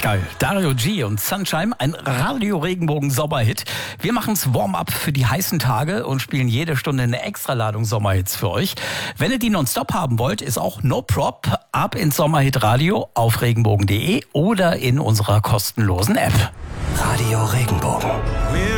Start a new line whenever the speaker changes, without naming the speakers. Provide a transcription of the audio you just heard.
Geil. Dario G und Sunshine, ein Radio-Regenbogen-Sommerhit. Wir machen's Warm-up für die heißen Tage und spielen jede Stunde eine Extraladung Sommerhits für euch. Wenn ihr die nonstop haben wollt, ist auch no prop ab ins Sommerhit Radio auf regenbogen.de oder in unserer kostenlosen App.
Radio Regenbogen.